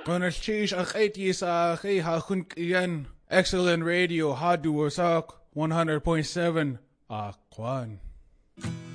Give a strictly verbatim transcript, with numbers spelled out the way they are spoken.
Gonal Chish Aketi sa Kay Hakun Kiyan. Excellent radio, Hadu Wasak, one hundred point seven. Akwan.